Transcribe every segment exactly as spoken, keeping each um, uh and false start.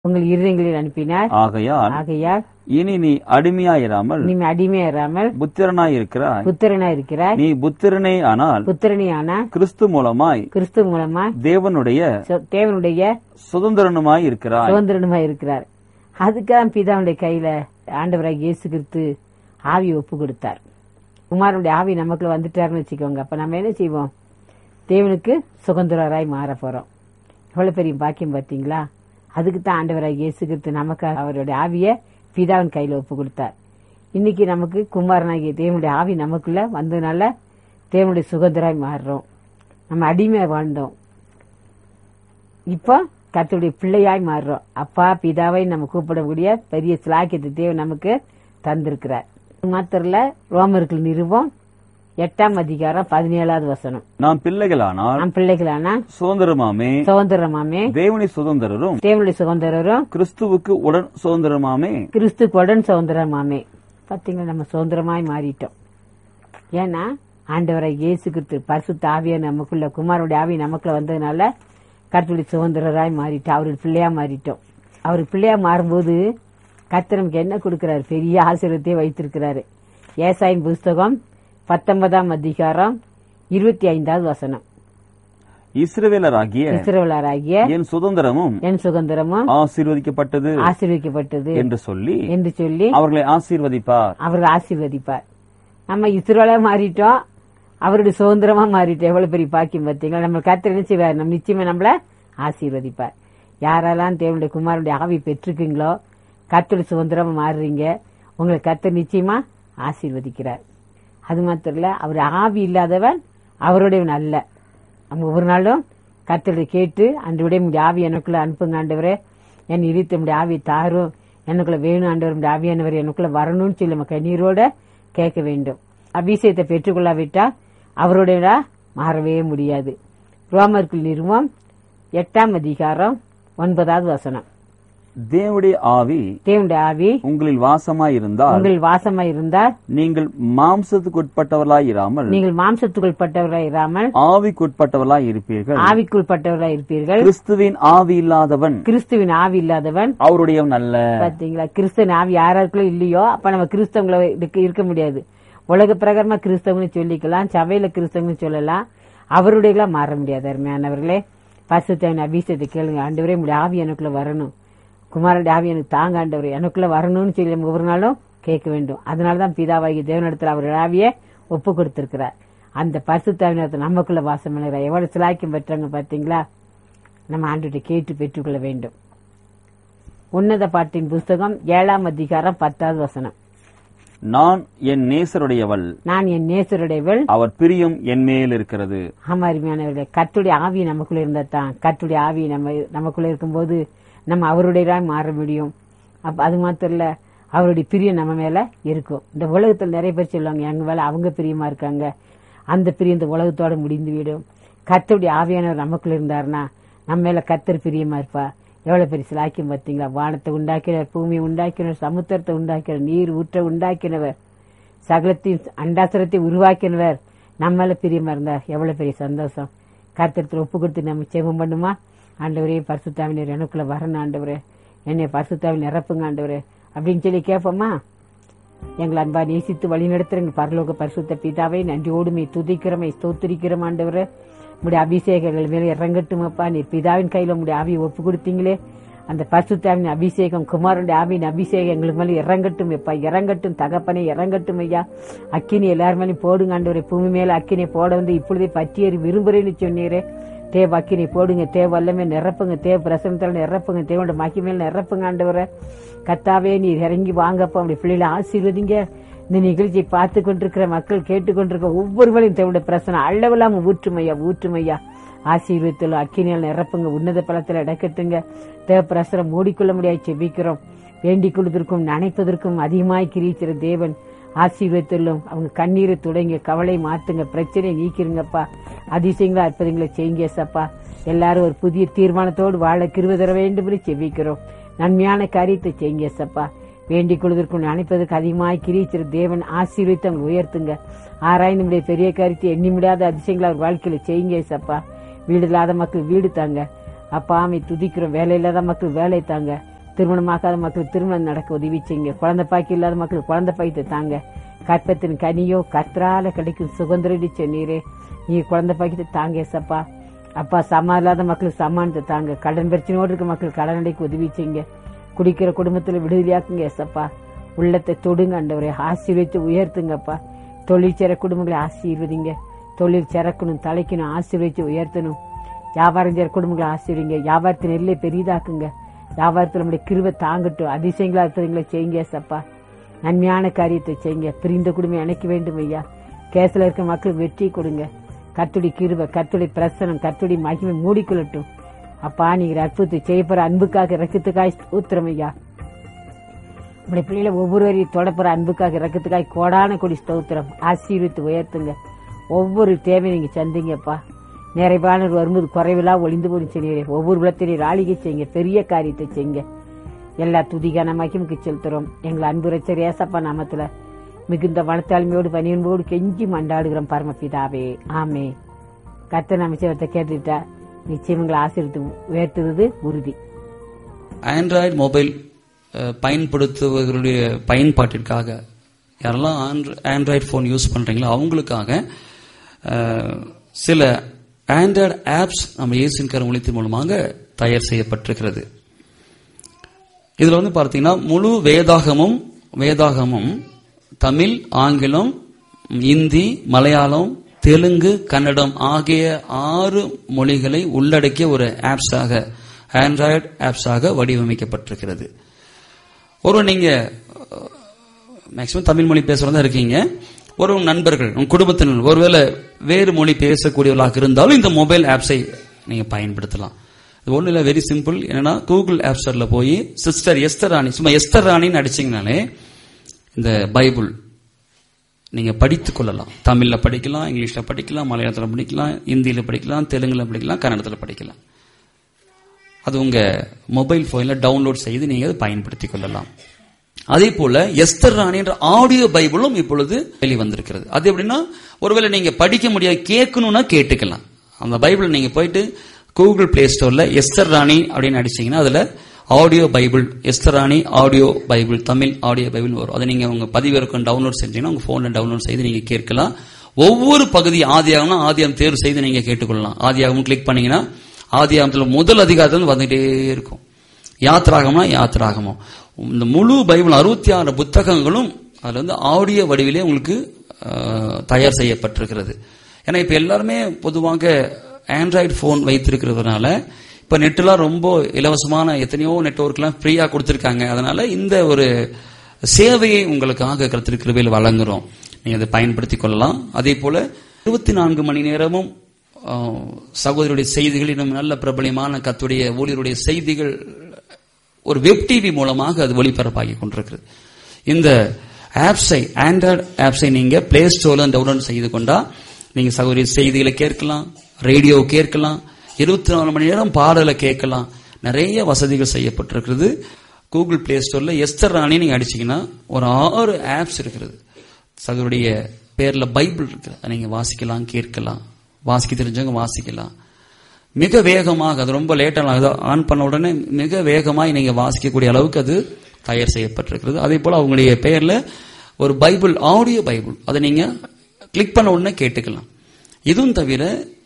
உங்கள் இருதயங்களில் அனுப்பினார். ஆகையால் ஆகையால் இனி நீ அடிமையாயிராமல் நீ அடிமையாராமல் புத்திரனாயிருக்கிறாய். புத்திரனாயிருக்கிறாய். நீ புத்திரனே ஆனால் புத்திரனியான கிறிஸ்து மூலமாய் கிறிஸ்து மூலமா தேவனுடைய சொ- தேவனுடைய சுதந்திரனுமாய் இருக்கிறாய். சுதந்திரனுமாய் இருக்கிறார். அதுக்காக பிதாவுடைய கையில ஆண்டவராக இயேசு கிறிஸ்து ஆவி ஒப்பு கொடுத்தார். குமாரனுடைய ஆவி நமக்குள்ள வந்துட்டாருன்னு வச்சுக்கோங்க. அப்ப நம்ம என்ன செய்வோம்? தேவனுக்கு சுதந்திரராய் மாற போறோம். எவ்வளவு பெரிய பாக்கியம் பார்த்தீங்களா? அதுக்கு தான் ஆண்டவராக இயேசு கிறிஸ்து நமக்கு அவருடைய ஆவிய பிதாவின் கையில ஒப்பு கொடுத்தார். இன்னைக்கு நமக்கு குமாரனாகிய தேவனுடைய ஆவி நமக்குள்ள வந்ததுனால தேவனுடைய சுதந்திராய் மாறுறோம். நம்ம அடிமையா வாழ்ந்தோம், இப்போ கர்த்தருடைய பிள்ளையாய் மாறுறோம். அப்பா பிதாவை நம்ம கூப்பிடக்கூடிய பெரிய சிலாக்கியத்தை தேவன் நமக்கு தந்திருக்கிறார். மாத்திரல ரோமர்கள் நிறுவம் எட்டாம் அதிகாரம் பதினேழாவது வசனம். நாம் பிள்ளைகளானால் நம் பிள்ளைகளானா சுதந்திரமாமே சுதந்திரமாமே தேவனுடைய சுதந்திரரும் தேவனுடைய சுதந்திரரும் கிறிஸ்துவுக்கு உடன் சுதந்திரமாமே. கிறிஸ்துக்கு உடன் சுதந்திரமாமே. பாத்தீங்களா, நம்ம சுதந்திரமாய் மாறிட்டோம். ஏன்னா ஆண்டவரை இயேசு கிறிஸ்து பரிசுத்த ஆவியா நமக்குள்ள குமாரனுடைய ஆவி நமக்குள்ள வந்ததுனால கர்த்தருடைய சுதந்திரராய் மாறிட்டோம். அவருடைய பிள்ளையா மாறிட்டோம். அவருக்கு பிள்ளையா மாறும்போது கர்த்தர் நமக்கு என்ன கொடுக்கிறாரு? பெரிய ஆசீர்வாதத்தை வைத்திருக்கிறாரு. ஏசாயின் புஸ்தகம் பத்தொன்பதாம் அதிகாரம் இருபத்தி ஐந்தாவது வசனம். இஸ்ரவேலராகிய இஸ்ரவேலராகிய என் சுதந்திரமும் என் சுதந்திரமும் ஆசீர்வதிக்கப்பட்டது ஆசீர்வதிக்கப்பட்டது என்று சொல்லி என்று சொல்லி அவர்களை ஆசீர்வதிப்பார். அவர்கள் ஆசீர்வதிப்பார். நம்ம இஸ்ரவேலா மாறிட்டோம், அவருடைய சுதந்திரமா மாறிட்டோம். எவ்வளவு பெரிய பாக்கியம் பார்த்தீங்களா? நம்ம கர்த்தர் என்ன செய்வார்? நம்ம நிச்சயமா நம்மள ஆசீர்வதிப்பார். யாரெல்லாம் தேவனுடைய குமாரனுடைய ஆவி பெற்றுக்கீங்களோ கர்த்தருடைய சுதந்திரமா மாறுறீங்க, உங்களை கர்த்தர் நிச்சயமா ஆசீர்வதிக்கிறார். அது மாத்திரம் இல்ல, அவர் ஆவி இல்லாதவன் அவருடையவன் அல்ல. நம்ம ஒவ்வொரு நாளும் கர்த்தரை கேட்டு அன்றைய முடிய ஆவி எனக்குள்ள அனுப்புங்க ஆண்டவரே, என் இழுத்த முடிய ஆவி தாரும், எனக்குள்ள வேணும் ஆண்டவர் ஆவியானவர் எனக்குள்ள வரணும்னு சொல்லி நம்ம கண்ணீரோட கேட்க வேண்டும். அபிஷேகத்தை பெற்றுக்கொள்ளாவிட்டா அவருடைய மாறவே முடியாது. ரோமர்கள் நிறுவம் எட்டாம் அதிகாரம் ஒன்பதாவது வசனம். தேவனுடைய ஆவி தேவனுடைய ஆவி உங்களில் வாசமாயிருந்தால் உங்கள் வாசமாய் இருந்தால் நீங்கள் மாம்சத்துக்கு உட்பட்டவர்களாய் இராமல் நீங்கள் மாம்சத்துக்குள்பட்டவர்களாய் இராமல் ஆவிக்குட்பட்டவர்களாய் இருப்பீர்கள். ஆவிக்குள்பட்டவர்களாய் இருப்பீர்கள். கிறிஸ்துவின் ஆவி இல்லாதவன் கிறிஸ்துவின் ஆவி இல்லாதவன் அவருடையவன் அல்ல. பாத்தீங்களா? கிறிஸ்துவின் ஆவி யாராருக்குள்ள இல்லையோ அப்ப நம்ம கிறிஸ்தவங்களை இருக்க முடியாது. உலக பிரகாரமா கிறிஸ்தவங்கன்னு சொல்லிக்கலாம், சபையில கிறிஸ்தவங்கன்னு சொல்லலாம், அவருடைய மாற முடியாது. அருமையானவர்களே, பரிசுத்தவின் அபிஷேகத்தை கேளுங்க. ஆண்டவரே உங்களுடைய ஆவி எனக்குள்ள வரணும், குமாரனுடைய ஆவி எனக்கு தாங்க ஆண்டவர் எனக்குள்ள வரணும்னு சொல்லி நம்ம ஒவ்வொரு நாளும் கேட்க வேண்டும். அதனாலதான் பிதாவாகிய தேவனிடத்தில் அவர் ஆவியை ஒப்பு கொடுத்திருக்கிறார். அந்த பரிசுத்தாவினத்தை நமக்குள்ள வாசம் பண்ணுகிறார். எவ்வளவு சிலாக்கியம் பெற்றாங்க பாத்தீங்களா? நம்ம ஆண்டவரை கேட்டு பெற்றுக்கொள்ள வேண்டும். உன்னத பாட்டின் புஸ்தகம் ஏழாம் அதிகாரம் பத்தாவது வசனம். நான் என் நேசருடையவள், நான் என் நேசருடையவள், அவர் பிரியம் என் மேல் இருக்கிறது. ஆமா அருமையானவர்களே, கர்த்தருடைய ஆவி நமக்குள்ள இருந்தா தான், கர்த்தருடைய ஆவி நம்ம நமக்குள்ள இருக்கும்போது நம்ம அவருடைய மாற முடியும். அப்ப அது மாத்திரம் இல்ல, அவருடைய பிரியம் நம்ம மேல இருக்கும். இந்த உலகத்தில் நிறைய பேர் சொல்லுவாங்க எங்க மேல அவங்க பிரியமா இருக்காங்க, அந்த பிரியம் இந்த உலகத்தோட முடிந்து விடும். கர்த்தருடைய ஆவியானவர் நமக்குள்ள இருந்தாருன்னா நம்ம மேல கர்த்தர் பிரியமா இருப்பா. எவ்வளவு பெரிய சிலாக்கியம் பார்த்தீங்களா? வானத்தை உண்டாக்கினவர், பூமியை உண்டாக்கினவர், சமுத்திரத்தை உண்டாக்கினவர், நீர் ஊற்ற உண்டாக்கினவர், சகலத்தையும் அண்டாசரத்தை உருவாக்கினவர் நம்ம மேல பிரியமா இருந்தார். எவ்வளவு பெரிய சந்தோஷம். கர்த்தரத்தில் ஒப்பு கொடுத்து நம்ம ஜெபம் பண்ணுமா? ஆண்டவரே பரிசுத்தாவினர் எனக்குள்ள வரணும் ஆண்டவரே, என்னை பரிசுத்தாவில் நிரப்புங்க ஆண்டவரே அப்படின்னு சொல்லி கேட்போமா? எங்களை அன்பா நேசித்து வழி நடத்துறங்க பரலோக பரிசுத்த பிதாவை நன்றியோடுமை துதிக்கிறோமை ஸ்தோத்திரிக்கிறோம் ஆண்டவரே. உடைய அபிஷேகங்கள் மேல இறங்கட்டுமப்பா. நீர் பிதாவின் கையில உடைய ஆவியை ஒப்பு கொடுத்தீங்களே, அந்த பரிசுத்தாவின் அபிஷேகம், குமாரனுடைய ஆவியின் அபிஷேகம் எங்களுக்கு மேல இறங்கட்டும் எப்பா, இறங்கட்டும் தகப்பனே, இறங்கட்டும் ஐயா. அக்கினி எல்லாரும் மேலேயும் போடுங்க ஆண்டவரே. பூமி மேல அக்கினை போட வந்து இப்பொழுதே பற்றியறி விரும்புறேன்னு சொன்னீரே. தேவ அக்கினை போடுங்க, தேவ வல்லமே நிரப்புங்க, தேவ பிரசனத்தால நிரப்புங்க, தேவனோட மகிமையில நிரப்புங்க ஆண்டவரே. கத்தாவே நீர் இறங்கி வாங்கப்பா, அப்படி பிள்ளைகளை ஆசீர்வதிங்க. இந்த நிகழ்ச்சியை பார்த்து கொண்டிருக்கிற மக்கள், கேட்டுக்கொண்டிருக்க ஒவ்வொருவரையும் தேவனுடைய பிரசனம் அளவில்லாம ஊற்றுமையா ஊற்றுமையா ஆசீர்வத்தில் அக்கினியால் நிரப்புங்க. உன்னத பலத்தில் இடக்கட்டுங்க. தேவ பிரசனம் மூடிக்கொள்ள முடியாது செபிக்கிறோம். வேண்டிக் கொள்வதற்கும் நினைப்பதற்கும் அதிகமாய் கிரிக்கிற தேவன் ஆசீர்வத்திலும் அவங்க கண்ணீரை தொடங்கி கவலை மாத்துங்க, பிரச்சனையை நீக்கிருங்கப்பா. அதிசயங்களா அற்புதங்களை செய்யுங்க சப்பா. எல்லாரும் ஒரு புதிய தீர்மானத்தோடு வாழ கிருபை தர வேண்டும் என்று செபிக்கிறோம். நன்மையான காரியத்தை செய்யுங்க சப்பா. வேண்டிக் கொள்வதற்கும் நினைப்பதற்கு அதிகமாய் கிரிக்கிற தேவன் ஆசீர்வதித்து அவங்க உயர்த்துங்க. ஆராய்ந்து முடிய பெரிய காரியத்தை எண்ணி முடியாத அதிசயங்களா அவர் வாழ்க்கையில செய்யுங்க சப்பா. வீடு இல்லாத மக்கள் வீடு தாங்க அப்பா. அமை துதிக்கிறோம். வேலை இல்லாத மக்கள் வேலை தாங்க. திருமணமாக்காத மக்களுக்கு திருமணம் நடக்க உதவி செய்யுங்க. குழந்தை பாக்கி இல்லாத மக்களுக்கு குழந்தை பாய்த்து தாங்க. கற்பத்தின் கனியோ கர்த்தரால கிடைக்கும் சுகந்திரடி சொன்னீரே, நீ குழந்தை பாய்த்து தாங்க ஏசப்பா. அப்பா சமா இல்லாத மக்களுக்கு சமானத்தை தாங்க. கடன் பிரச்சனையோடு இருக்க மக்களுக்கு கடன் அடைக்க உதவி செய்யுங்க. குடிக்கிற குடும்பத்துல விடுதலையாக்குங்க ஏசப்பா. உள்ளத்தை தொடுங்க ஆண்டவரே, ஆசீர்வதித்து உயர்த்துங்கப்பா. தொழில் சேர குடும்பங்களை ஆசீர்வதிங்க. தொழில் சிறக்கணும், தலைக்கணும், ஆசீர்வதித்து உயர்த்தணும். வியாபாரம் சேர குடும்பங்களை ஆசீர்வதிங்க. வியாபாரத்தின் எல்லை பெரிதாக்குங்க. வியாபாரத்தில் நம்முடைய கிருபை தாங்கட்டும். அதிசயங்களா இருக்கிறவங்களை செய்யுங்க ஏசப்பா. நன்மையான காரியத்தை செய்யுங்க. பிரிந்த குடும்பம் இணைக்க வேண்டும் ஐயா. கேஸ்ல இருக்க மக்களுக்கு வெற்றி கொடுங்க. கர்த்தருடைய கிருபை, கர்த்தருடைய பிரசனம், கர்த்தருடைய மகிமை மூடிக்கொள்ளட்டும். அப்பா நீங்க அற்புதத்தை செய்யப்படுற அன்புக்காக இரக்கத்துக்காய் ஸ்தோத்திரம் ஐயா. உங்களுடைய பிள்ளைகளை ஒவ்வொருவரையும் தொடப்புற அன்புக்காக இரக்கத்துக்காய் கோடான கொடி ஸ்தோத்திரம். ஆசீர்வித்து உயர்த்துங்க. ஒவ்வொரு தேவையை நீங்க சந்திங்கப்பா. நிறைவானவர் வரும்போது குறைவிலா ஒளிந்து போய் செய்யுங்க. ஒவ்வொரு விளத்தினையும் ஆளிகை செய்யுங்க. பெரிய காரியத்தை செய்யுங்க. எல்லா துதிகான மகிமுக்கு செலுத்துறோம். எங்களை அன்பு ரட்சகர் இயேசப்பா நாமத்துல மிகுந்த மனத்தாழ்மையோடு பணியன்போடு கெஞ்சி மண்டாடுகிறோம் பரமபிதாவே, ஆமே. கர்த்தர் நம்ம சேவத்தை கேட்டுட்டா நிச்சயம் எங்களை ஆசீர்வதித்து உயர்த்துவது உறுதி. ஆண்ட்ராய்டு மொபைல் பயன்படுத்துவர்களுடைய பயன்பாட்டிற்காக யாரெல்லாம் ஆண்ட்ராய்டு போன் யூஸ் பண்றீங்களோ அவங்களுக்காக சில ஆண்ட்ராய்டு ஆப்ஸ் நம்ம இயேசுவின் கரம் ஒளித்தின் மூலமாக தயார் செய்யப்பட்டிருக்கிறது. இதுல வந்து பார்த்தீங்கன்னா முழு வேதாகமும் வேதாகமும் தமிழ், ஆங்கிலம், இந்தி, மலையாளம், தெலுங்கு, கன்னடம் ஆகிய ஆறு மொழிகளை உள்ளடக்கிய ஒரு ஆப்ஸாக ஆண்ட்ராய்டு ஆப்ஸாக வடிவமைக்கப்பட்டிருக்கிறது. ஒரு நீங்க மேக்சிமம் தமிழ் மொழி பேசுறதா இருக்கீங்க, ஒரு நண்பர்கள் உங்க குடும்பத்தினர் ஒருவேளை வேறு மொழி பேசக்கூடியவர்களாக இருந்தாலும் இந்த மொபைல் ஆப்ஸை நீங்க பயன்படுத்தலாம். இது ஒண்ணு இல்ல, வெரி சிம்பிள். என்னன்னா கூகுள் ஆப் ஸ்டோர்ல போய் சிஸ்டர் எஸ்தர் ராணி, சும்மா எஸ்தர் ராணின்னு அடிச்சீங்கனாலே இந்த பைபிள் நீங்க படித்துக் கொள்ளலாம். தமிழ்ல படிக்கலாம், இங்கிலீஷ்ல படிக்கலாம், மலையாளத்துல படிக்கலாம், இந்தியில படிக்கலாம், தெலுங்குல படிக்கலாம், கன்னடத்துல படிக்கலாம். அது உங்க மொபைல் போன்ல டவுன்லோட் செய்து நீங்க அதை பயன்படுத்திக் கொள்ளலாம். அதே போல எஸ்தர் ராணி என்ற ஆடியோ பைபிளும் இப்பொழுது வெளிவந்திருக்கிறது. அது எப்படின்னா ஒருவேளை நீங்க படிக்க முடியாது, கேட்கணும்னா கேட்டுக்கலாம். அந்த பைபிள் நீங்க போயிட்டு கூகுள் பிளே ஸ்டோர்ல எஸ்தர் ராணி அப்படின்னு அடிச்சீங்கன்னா அதுல ஆடியோ பைபிள், எஸ்தர் ராணி audio Bible, Tamil audio Bible வரும். அதை நீங்க உங்க பதிவிறக்கம் டவுன்லோட் செஞ்சீங்கன்னா உங்க போன்ல டவுன்லோட் செய்து நீங்க கேட்கலாம். ஒவ்வொரு பகுதி ஆதியாகம்னா ஆதியாகம் தேர்வு செய்து நீங்க கேட்டுக்கொள்ளலாம். ஆதியாகம் கிளிக் பண்ணீங்கன்னா ஆதியாகத்துல முதல் அதிகாரத்துல வந்துட்டே இருக்கும். யாத்ராகம்னா யாத்ராகமோ, இந்த முழு பைபிள் அறுபத்தி ஆறு புத்தகங்களும் அதுல வந்து ஆடியோ வடிவிலே உங்களுக்கு தயார் செய்யப்பட்டிருக்கிறது. ஏன்னா இப்ப எல்லாருமே பொதுவாக ஆண்ட்ராய்டு போன் வைத்திருக்கிறதுனால இப்ப நெட்லாம் ரொம்ப இலவசமான எத்தனையோ நெட்வொர்க் எல்லாம் ஃப்ரீயா கொடுத்திருக்காங்க. அதனால இந்த ஒரு சேவையை உங்களுக்காக கர்த்தர் கிருபையில் வழங்குறோம். நீங்க அதை பயன்படுத்திக் கொள்ளலாம். அதே போல இருபத்தி நான்கு மணி நேரமும் சகோதரருடைய செய்திகள், இன்னும் நல்ல பிரபலியமான கர்த்தருடைய ஊழியருடைய செய்திகள் ஒரு வெப் டிவி மூலமாக அது ஒளிபரப்பாகி கொண்டிருக்கிறது. இந்த ஆப்ஸை ஆண்ட்ராய்டு ஆப்ஸை நீங்க பிளே ஸ்டோர்ல டவுன்லோட் செய்து கொண்டா நீங்க சகோதரி செய்திகளை கேட்கலாம், ரேடியோ கேட்கலாம், இருபத்தி நாலு மணி நேரம் பாடலை கேட்கலாம். நிறைய வசதிகள் செய்யப்பட்டிருக்கிறது. கூகுள் பிளே ஸ்டோர்ல எஸ்தர் ராணி நீங்க அடிச்சீங்கன்னா ஒரு ஆறு ஆப்ஸ் இருக்கிறது. சகோதரிய பேர்ல பைபிள் இருக்கு, அதை நீங்க வாசிக்கலாம், கேட்கலாம். வாசிக்க தெரிஞ்சவங்க வாசிக்கலாம். மிக வேகமாக, அது ரொம்ப லேட்டாக ஆன் பண்ண உடனே மிக வேகமாக நீங்க வாசிக்கக்கூடிய அளவுக்கு அது தயார் செய்யப்பட்டிருக்கிறது. அதே போல அவங்களுடைய பெயர்ல ஒரு பைபிள், ஆடியோ பைபிள், அதை நீங்க கிளிக் பண்ண உடனே கேட்டுக்கலாம். இதுவும் தவிர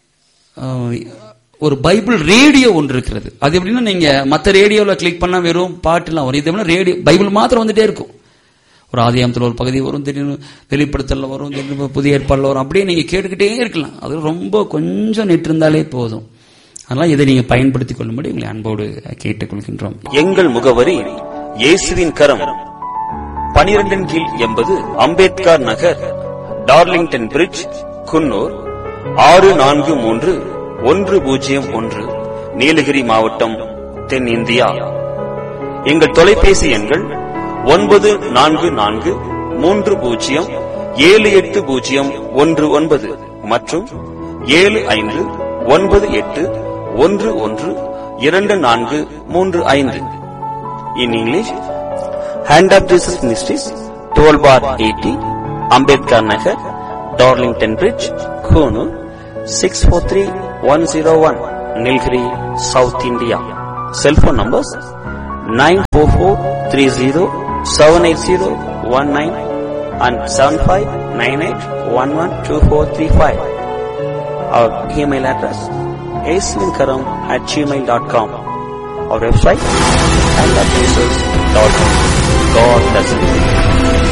ஒரு பைபிள் ரேடியோ ஒன்று இருக்கிறது. அது எப்படின்னா நீங்க மற்ற ரேடியோல கிளிக் பண்ணா வெறும் பாட்டுலாம் வரும். இது ரேடியோ பைபிள் மாத்திரம் வந்துட்டே இருக்கும். ஒரு ஆதியாகமத்தில் ஒரு பகுதி வரும், திடீர்னு வெளிப்படுத்தல வரும், திடீர்னு புதிய ஏற்பாடுல வரும். அப்படியே நீங்க கேட்டுக்கிட்டே இருக்கலாம். அது ரொம்ப கொஞ்சம் நெட் இருந்தாலே போதும். அதனால இதை நீங்க பயன்படுத்திக் கொள்ளும்படி உங்களை அன்போடு கேட்டுக் கொள்கின்றோம். எங்கள் முகவரி இயேசுவின் கரம், பனிரெண்டின் கீழ் எண்பது அம்பேத்கர் நகர், டார்லிங்டன் பிரிட்ஜ், குன்னூர் ஆறு நான்கு மூன்று ஒன்று பூஜ்ஜியம் ஒன்று, நீலகிரி மாவட்டம், தென் இந்தியா. எங்கள் தொலைபேசி எண்கள் ஒன்பது நான்கு நான்கு மூன்று பூஜ்ஜியம் ஏழு எட்டு பூஜ்ஜியம் ஒன்று ஒன்பது மற்றும் ஏழு ஐந்து ஒன்பது எட்டு ஒன்று ஒன்று இரண்டு நான்கு மூன்று ஐந்து. In English, Hand of Jesus Ministries, twelve bar eighty, Ambedkar Nagar, Darlington Bridge, Konoor, six four three one zero one, Nilgiri, South India. Cell phone numbers nine four four three zero seven eight zero one nine and seven five nine eight one one two four three five. Our email address aislinkaram at gmail dot com. Our website and jesus dot com. God bless you.